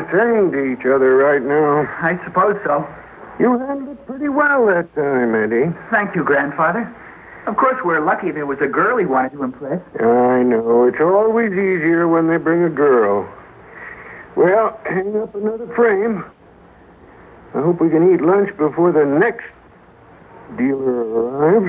saying to each other right now. I suppose so. You handled it pretty well that time, Eddie. Thank you, Grandfather. Of course, we're lucky there was a girl he wanted to impress. I know. It's always easier when they bring a girl. Well, hang up another frame. I hope we can eat lunch before the next dealer arrives.